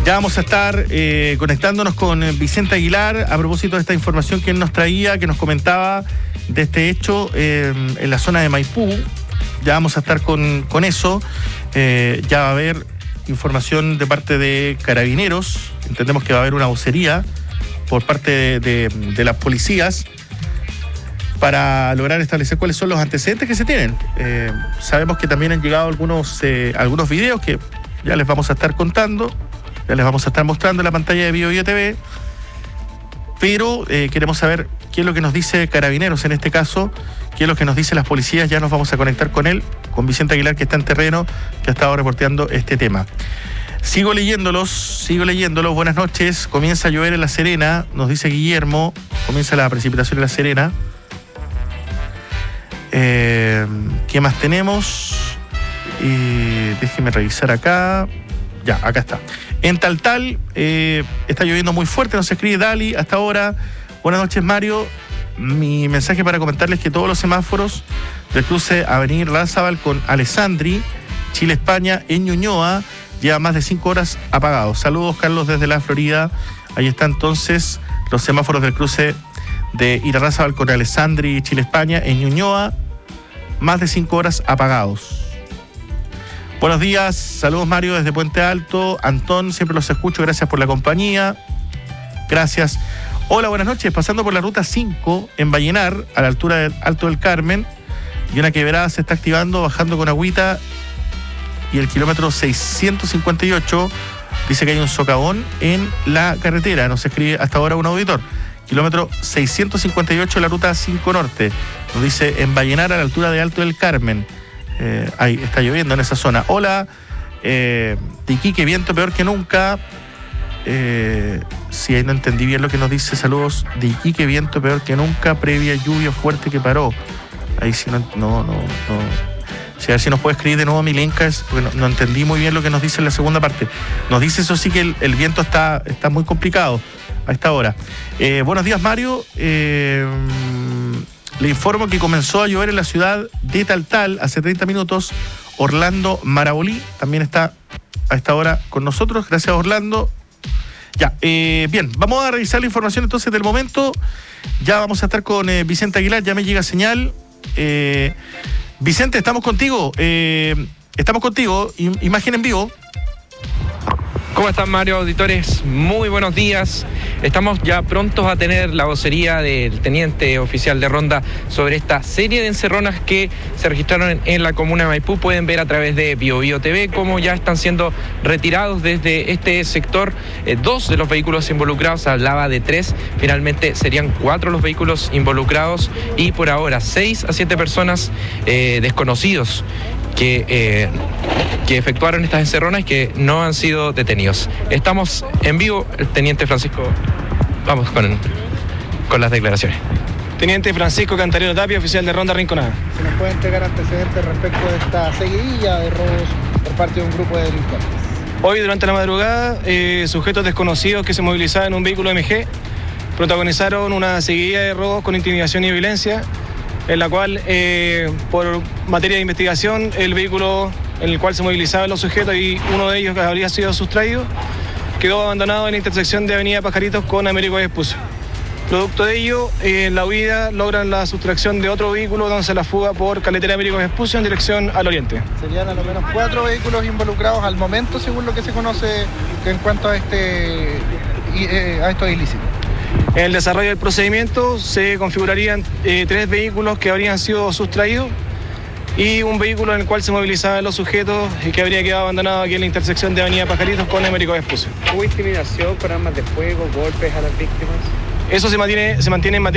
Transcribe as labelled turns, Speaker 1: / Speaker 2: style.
Speaker 1: Ya vamos a estar conectándonos con Vicente Aguilar a propósito de esta información que él nos traía, que nos comentaba de este hecho en la zona de Maipú. Ya vamos a estar con eso. Ya va a haber información de parte de Carabineros. Entendemos que va a haber una vocería por parte de las policías para lograr establecer cuáles son los antecedentes que se tienen. Sabemos que también han llegado algunos videos que ya les vamos a estar contando, ya les vamos a estar mostrando en la pantalla de BioBio TV, pero queremos saber qué es lo que nos dice Carabineros en este caso, qué es lo que nos dicen las policías. Ya nos vamos a conectar con él, con Vicente Aguilar, que está en terreno, que ha estado reporteando este tema. Sigo leyéndolos. Buenas noches. Comienza a llover en La Serena, nos dice Guillermo. Comienza la precipitación en La Serena. ¿Qué más tenemos? Déjeme revisar acá. Ya, acá está. En Taltal está lloviendo muy fuerte, nos escribe Dali hasta ahora. Buenas noches, Mario. Mi mensaje para comentarles que todos los semáforos del cruce Avenida Rázábal con Alessandri, Chile-España, en Ñuñoa, llevan más de 5 horas apagados. Saludos, Carlos, desde la Florida. Ahí están entonces los semáforos del cruce de Irarrázaval con Alessandri, Chile-España, en Ñuñoa, más de 5 horas apagados. Buenos días, saludos, Mario, desde Puente Alto. Antón, siempre los escucho, gracias por la compañía. Gracias. Hola, buenas noches. Pasando por la ruta 5 en Vallenar, a la altura del Alto del Carmen, y una quebrada se está activando, bajando con agüita, y el kilómetro 658 dice que hay un socavón en la carretera. Nos escribe hasta ahora un auditor. Kilómetro 658 de la ruta 5 Norte. Nos dice en Vallenar, a la altura de Alto del Carmen. Ahí está lloviendo en esa zona. Hola, de Iquique, viento peor que nunca. Si ahí no entendí bien lo que nos dice. Saludos, de Iquique, viento peor que nunca, previa lluvia fuerte que paró. Ahí sí no. Si a ver si nos puede escribir de nuevo Milenka, porque no entendí muy bien lo que nos dice en la segunda parte. Nos dice eso sí, que el viento está muy complicado a esta hora. Buenos días, Mario. Le informo que comenzó a llover en la ciudad de Taltal hace 30 minutos. Orlando Marabolí también está a esta hora con nosotros. Gracias, Orlando. Ya, bien, vamos a revisar la información entonces del momento. Ya vamos a estar con Vicente Aguilar, ya me llega señal. Vicente, estamos contigo. Imagen en vivo.
Speaker 2: ¿Cómo están, Mario, auditores? Muy buenos días. Estamos ya prontos a tener la vocería del teniente oficial de Ronda sobre esta serie de encerronas que se registraron en la comuna de Maipú. Pueden ver a través de BioBio TV cómo ya están siendo retirados desde este sector 2 de los vehículos involucrados. Hablaba de 3, finalmente serían 4 los vehículos involucrados, y por ahora 6 a 7 personas desconocidos que efectuaron estas encerronas y que no han sido detenidos. Estamos en vivo, el teniente Francisco. Vamos con las declaraciones.
Speaker 3: Teniente Francisco Cantarino Tapia, oficial de Ronda Rinconada.
Speaker 4: ¿Se nos puede entregar antecedentes respecto de esta seguidilla de robos por parte de un grupo de delincuentes?
Speaker 3: Hoy, durante la madrugada, sujetos desconocidos que se movilizaban en un vehículo MG protagonizaron una seguidilla de robos con intimidación y violencia, en la cual, por materia de investigación, el vehículo en el cual se movilizaban los sujetos y uno de ellos que habría sido sustraído, quedó abandonado en la intersección de Avenida Pajaritos con Américo Vespucio. Producto de ello, en la huida logran la sustracción de otro vehículo, dándose la fuga por Carretera Américo Vespucio en dirección al oriente.
Speaker 4: Serían a lo menos 4 vehículos involucrados al momento, según lo que se conoce en cuanto a estos ilícitos.
Speaker 3: En el desarrollo del procedimiento se configurarían 3 vehículos que habrían sido sustraídos y un vehículo en el cual se movilizaban los sujetos y que habría quedado abandonado aquí en la intersección de Avenida Pajaritos con Américo Vespucio.
Speaker 5: ¿Hubo intimidación con armas de fuego, golpes a las víctimas?
Speaker 3: Eso se mantiene en materia